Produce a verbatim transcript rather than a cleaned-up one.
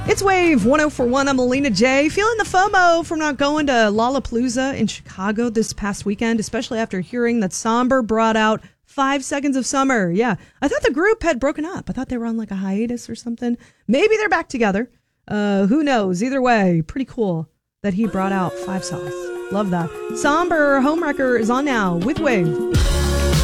It's Wave one oh four point one. I'm Alina J. Feeling the FOMO from not going to Lollapalooza in Chicago this past weekend, especially after hearing that Somber brought out Five Seconds of Summer. Yeah, I thought the group had broken up. I thought they were on like a hiatus or something. Maybe they're back together. Uh, who knows? Either way, pretty cool that he brought out five songs. Love that. Somber Homewrecker is on now with Wave.